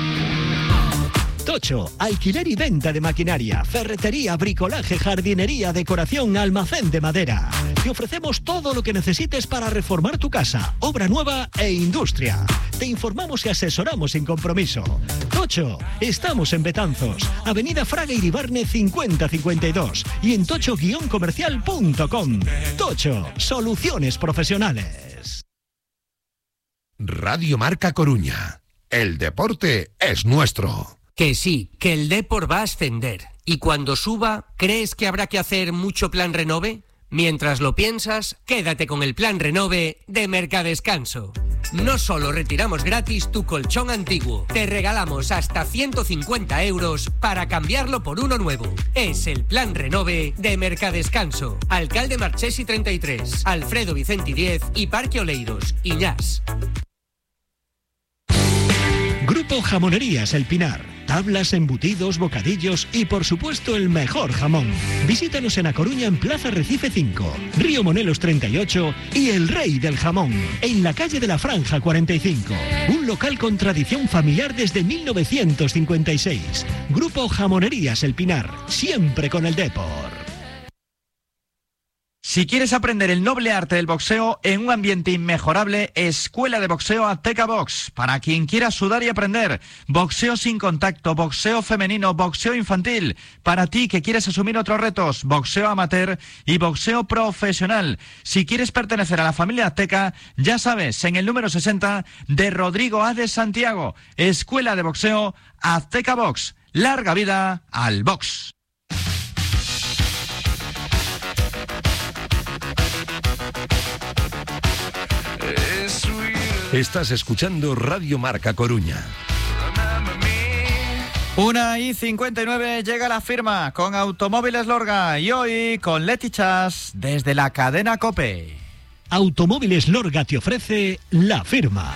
Tocho, alquiler y venta de maquinaria, ferretería, bricolaje, jardinería, decoración, almacén de madera. Te ofrecemos todo lo que necesites para reformar tu casa, obra nueva e industria. Te informamos y asesoramos sin compromiso. Tocho, estamos en Betanzos, Avenida Fraga Iribarne 5052 y en tocho-comercial.com. Tocho, soluciones profesionales. Radio Marca Coruña. El deporte es nuestro. Que sí, que el Depor va a ascender. Y cuando suba, ¿crees que habrá que hacer mucho plan renove? Mientras lo piensas, quédate con el plan renove de Mercadescanso. No solo retiramos gratis tu colchón antiguo, te regalamos hasta 150 euros para cambiarlo por uno nuevo. Es el plan renove de Mercadescanso. Alcalde Marchesi 33, Alfredo Vicenti 10 y Parque Oleiros, Iñás. Grupo Jamonerías El Pinar. Tablas, embutidos, bocadillos y por supuesto el mejor jamón. Visítanos en A Coruña en Plaza Recife 5, Río Monelos 38 y El Rey del Jamón, en la calle de la Franja 45. Un local con tradición familiar desde 1956. Grupo Jamonerías El Pinar, siempre con el Depor. Si quieres aprender el noble arte del boxeo en un ambiente inmejorable, Escuela de Boxeo Azteca Box. Para quien quiera sudar y aprender, boxeo sin contacto, boxeo femenino, boxeo infantil. Para ti que quieres asumir otros retos, boxeo amateur y boxeo profesional. Si quieres pertenecer a la familia Azteca, ya sabes, en el número 60 de Rodrigo A. de Santiago. Escuela de Boxeo Azteca Box. Larga vida al box. Estás escuchando Radio Marca Coruña. 1:59 llega la firma con Automóviles Lorga y hoy con Leti Chas desde la cadena COPE. Automóviles Lorga te ofrece la firma.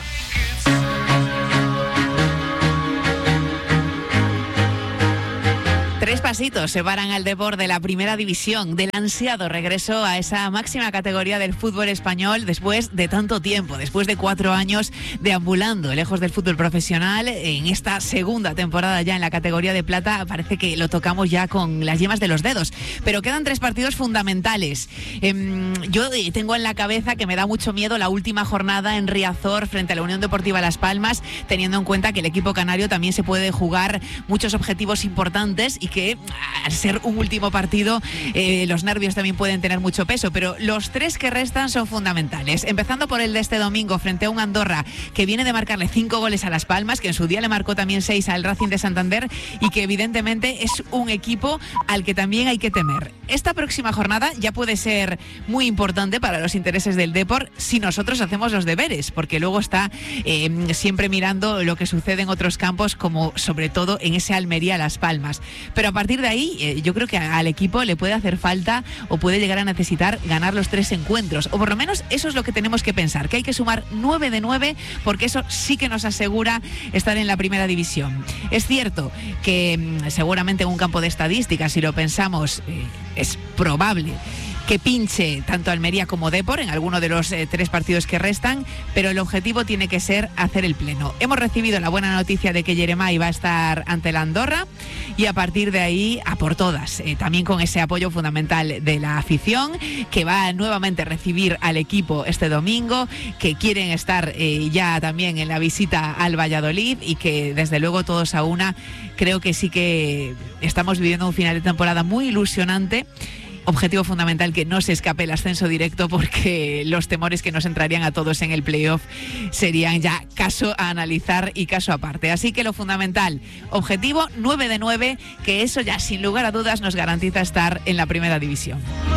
3 pasitos separan al Depor de la primera división, del ansiado regreso a esa máxima categoría del fútbol español después de tanto tiempo, después de 4 años deambulando lejos del fútbol profesional. En esta segunda temporada ya en la categoría de plata parece que lo tocamos ya con las yemas de los dedos, pero quedan 3 partidos fundamentales. Yo tengo en la cabeza que me da mucho miedo la última jornada en Riazor frente a la Unión Deportiva Las Palmas, teniendo en cuenta que el equipo canario también se puede jugar muchos objetivos importantes y que al ser un último partido los nervios también pueden tener mucho peso, pero los 3 que restan son fundamentales, empezando por el de este domingo frente a un Andorra que viene de marcarle 5 goles a Las Palmas, que en su día le marcó también 6 al Racing de Santander y que evidentemente es un equipo al que también hay que temer. Esta próxima jornada ya puede ser muy importante para los intereses del Depor si nosotros hacemos los deberes, porque luego está siempre mirando lo que sucede en otros campos, como sobre todo en ese Almería Las Palmas. Pero a partir de ahí yo creo que al equipo le puede hacer falta o puede llegar a necesitar ganar los 3 encuentros, o por lo menos eso es lo que tenemos que pensar, que hay que sumar 9 de 9, porque eso sí que nos asegura estar en la primera división. Es cierto que seguramente en un campo de estadísticas, si lo pensamos, es probable que pinche tanto Almería como Depor en alguno de los 3 partidos que restan, pero el objetivo tiene que ser hacer el pleno. Hemos recibido la buena noticia de que Yeremay va a estar ante la Andorra y a partir de ahí a por todas, también con ese apoyo fundamental de la afición, que va nuevamente a recibir al equipo este domingo, que quieren estar ya también en la visita al Valladolid y que desde luego todos a una, creo que sí que estamos viviendo un final de temporada muy ilusionante. Objetivo fundamental que no se escape el ascenso directo, porque los temores que nos entrarían a todos en el playoff serían ya caso a analizar y caso aparte. Así que lo fundamental, objetivo 9 de 9, que eso ya sin lugar a dudas nos garantiza estar en la primera división.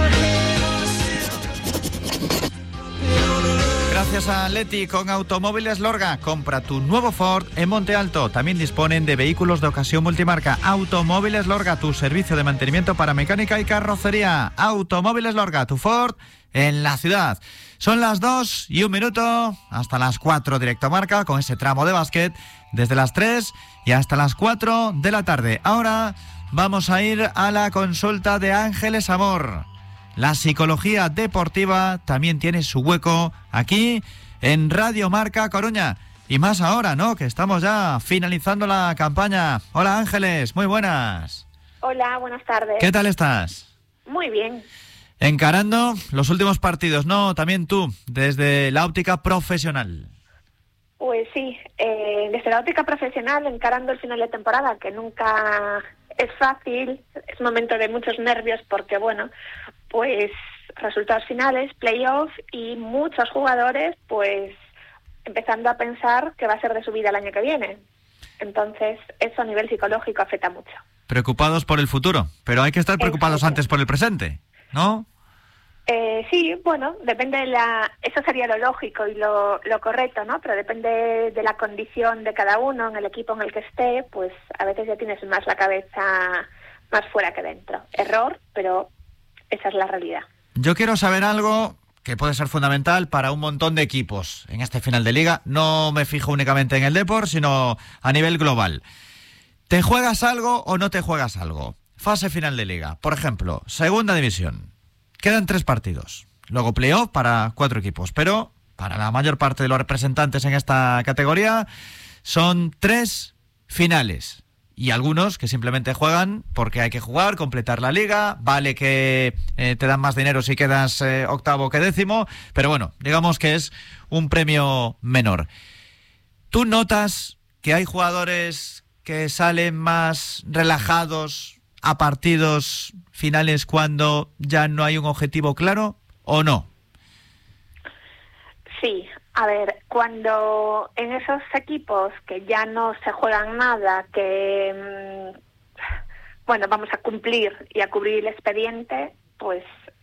Gracias a Leti con Automóviles Lorga. Compra tu nuevo Ford en Monte Alto. También disponen de vehículos de ocasión multimarca. Automóviles Lorga, tu servicio de mantenimiento para mecánica y carrocería. Automóviles Lorga, tu Ford en la ciudad. Son las 2:01 hasta las 4 directo marca, con ese tramo de básquet desde las 3 y hasta las 4 de la tarde. Ahora vamos a ir a la consulta de Ángeles Amor. La psicología deportiva también tiene su hueco aquí en Radio Marca Coruña. Y más ahora, ¿no?, que estamos ya finalizando la campaña. Hola Ángeles, muy buenas. Hola, buenas tardes. ¿Qué tal estás? Muy bien. Encarando los últimos partidos, ¿no? También tú, desde la óptica profesional. Pues sí, desde la óptica profesional, encarando el final de temporada, que nunca es fácil, es momento de muchos nervios porque, bueno, pues resultados finales, playoff y muchos jugadores pues empezando a pensar que va a ser de su vida el año que viene. Entonces eso a nivel psicológico afecta mucho. Preocupados por el futuro, pero hay que estar preocupados antes por el presente, ¿no? Sí, bueno, depende de eso sería lo lógico y lo correcto, ¿no? Pero depende de la condición de cada uno en el equipo en el que esté, pues a veces ya tienes más la cabeza más fuera que dentro. Error, pero esa es la realidad. Yo quiero saber algo que puede ser fundamental para un montón de equipos en este final de liga. No me fijo únicamente en el Depor, sino a nivel global. ¿Te juegas algo o no te juegas algo? Fase final de liga. Por ejemplo, segunda división. Quedan 3 partidos. Luego playoff para 4 equipos. Pero para la mayor parte de los representantes en esta categoría son 3 finales. y algunos que simplemente juegan porque hay que jugar, completar la liga, vale que te dan más dinero si quedas octavo que décimo, pero bueno, digamos que es un premio menor. ¿Tú notas que hay jugadores que salen más relajados a partidos finales cuando ya no hay un objetivo claro o no? Sí, a ver, cuando en esos equipos que ya no se juegan nada, que bueno, vamos a cumplir y a cubrir el expediente, pues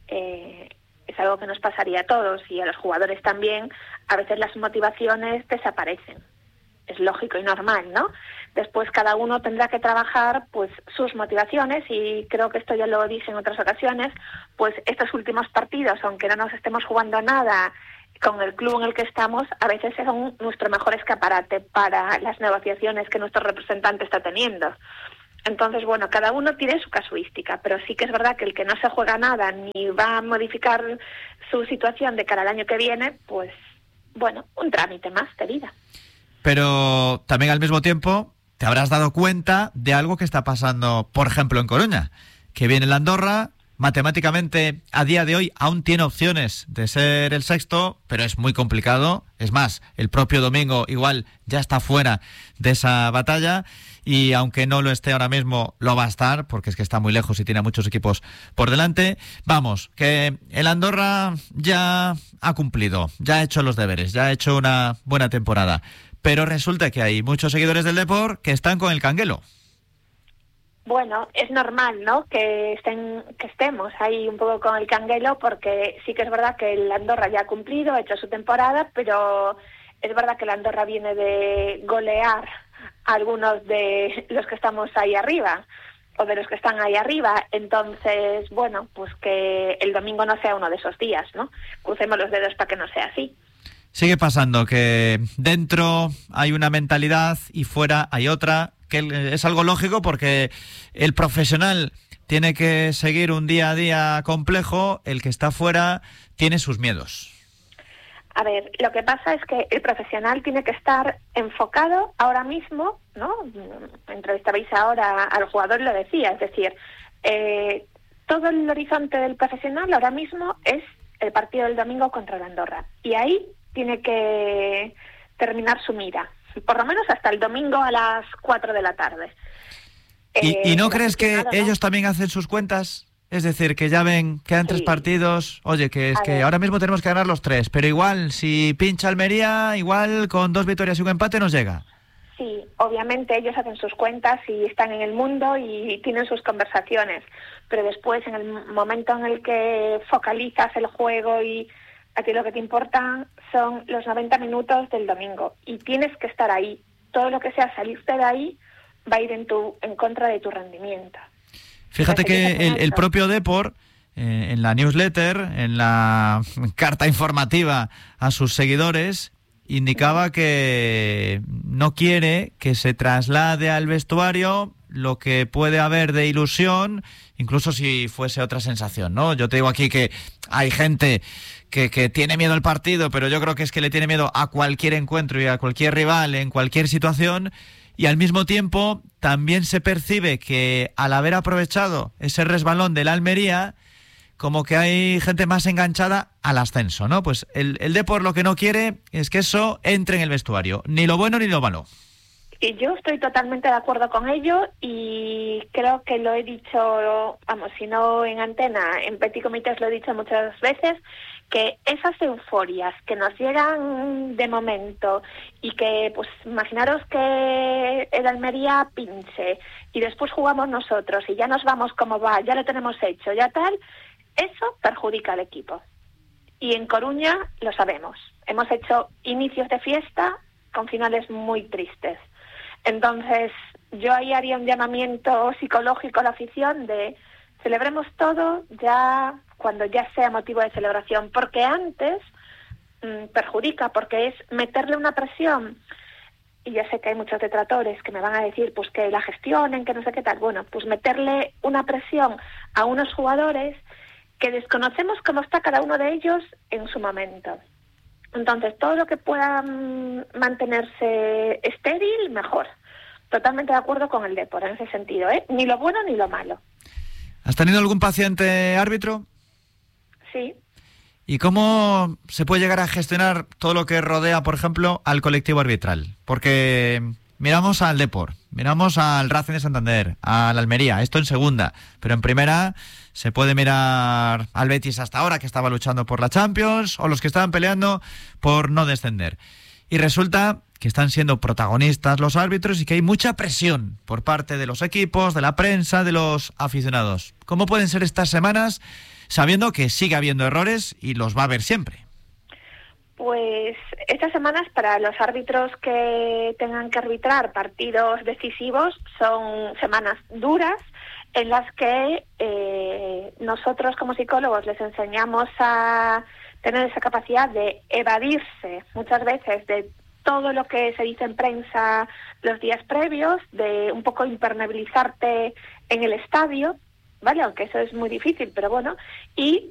es algo que nos pasaría a todos y a los jugadores también. A veces las motivaciones desaparecen. Es lógico y normal, ¿no? Después cada uno tendrá que trabajar pues sus motivaciones, y creo que esto ya lo dije en otras ocasiones, pues estos últimos partidos, aunque no nos estemos jugando nada con el club en el que estamos, a veces son nuestro mejor escaparate para las negociaciones que nuestro representante está teniendo. Entonces, bueno, cada uno tiene su casuística, pero sí que es verdad que el que no se juega nada ni va a modificar su situación de cara al año que viene, pues, bueno, un trámite más de vida. Pero también al mismo tiempo te habrás dado cuenta de algo que está pasando, por ejemplo, en Coruña, que viene el Andorra. Matemáticamente, a día de hoy, aún tiene opciones de ser el sexto, pero es muy complicado. Es más, el propio Domingo igual ya está fuera de esa batalla, y aunque no lo esté ahora mismo, lo va a estar, porque es que está muy lejos y tiene muchos equipos por delante. Vamos, que el Andorra ya ha cumplido, ya ha hecho los deberes, ya ha hecho una buena temporada. Pero resulta que hay muchos seguidores del Depor que están con el canguelo. Bueno, es normal, ¿no?, que estemos ahí un poco con el canguelo, porque sí que es verdad que el Andorra ya ha cumplido, ha hecho su temporada, pero es verdad que el Andorra viene de golear a algunos de los que estamos ahí arriba, o de los que están ahí arriba. Entonces, bueno, pues que el domingo no sea uno de esos días, ¿no? Crucemos los dedos para que no sea así. Sigue pasando que dentro hay una mentalidad y fuera hay otra, que es algo lógico porque el profesional tiene que seguir un día a día complejo, el que está fuera tiene sus miedos. A ver, lo que pasa es que el profesional tiene que estar enfocado ahora mismo, ¿no? Entrevistabais ahora al jugador y lo decía, es decir, todo el horizonte del profesional ahora mismo es el partido del domingo contra el Andorra, y ahí tiene que terminar su mira, por lo menos hasta el domingo a las 4 de la tarde. ¿Y no crees que ellos también hacen sus cuentas? Es decir, que ya ven, quedan 3 partidos, oye, que es que ahora mismo tenemos que ganar los 3, pero igual, si pincha Almería, igual con 2 victorias y un empate nos llega. Sí, obviamente ellos hacen sus cuentas y están en el mundo y tienen sus conversaciones, pero después, en el momento en el que focalizas el juego y a ti lo que te importa son los 90 minutos del domingo, y tienes que estar ahí. Todo lo que sea salirte de ahí va a ir en contra de tu rendimiento. Fíjate que el propio Depor, en la newsletter, en la carta informativa a sus seguidores, indicaba que no quiere que se traslade al vestuario lo que puede haber de ilusión, incluso si fuese otra sensación, ¿no? Yo te digo aquí que hay gente que tiene miedo al partido, pero yo creo que es que le tiene miedo a cualquier encuentro y a cualquier rival en cualquier situación, y al mismo tiempo también se percibe que al haber aprovechado ese resbalón de la Almería, como que hay gente más enganchada al ascenso, ¿no? Pues el Depor lo que no quiere es que eso entre en el vestuario, ni lo bueno ni lo malo. Y yo estoy totalmente de acuerdo con ello, y creo que lo he dicho, vamos, si no en antena, en Petit Comité lo he dicho muchas veces, que esas euforias que nos llegan de momento y que, pues, imaginaros que el Almería pinche y después jugamos nosotros y ya nos vamos como va, ya lo tenemos hecho, ya tal, eso perjudica al equipo. Y en Coruña lo sabemos. Hemos hecho inicios de fiesta con finales muy tristes. Entonces, yo ahí haría un llamamiento psicológico a la afición de celebremos todo ya cuando ya sea motivo de celebración, porque antes perjudica, porque es meterle una presión. Y ya sé que hay muchos detractores que me van a decir pues que la gestionen, que no sé qué tal. Bueno, pues meterle una presión a unos jugadores que desconocemos cómo está cada uno de ellos en su momento. Entonces, todo lo que pueda mantenerse estéril, mejor. totalmente de acuerdo con el Depor en ese sentido, ¿eh? Ni lo bueno ni lo malo. ¿Has tenido algún paciente árbitro? Sí. ¿Y cómo se puede llegar a gestionar todo lo que rodea, por ejemplo, al colectivo arbitral? Porque miramos al Depor, miramos al Racing de Santander, al Almería, esto en segunda, pero en primera se puede mirar al Betis hasta ahora, que estaba luchando por la Champions, o los que estaban peleando por no descender. Y resulta que están siendo protagonistas los árbitros y que hay mucha presión por parte de los equipos, de la prensa, de los aficionados. ¿Cómo pueden ser estas semanas sabiendo que sigue habiendo errores y los va a haber siempre? Pues estas semanas para los árbitros que tengan que arbitrar partidos decisivos son semanas duras en las que nosotros como psicólogos les enseñamos a tener esa capacidad de evadirse muchas veces de todo lo que se dice en prensa los días previos, de un poco impermeabilizarte en el estadio, ¿vale? Aunque eso es muy difícil, pero bueno, y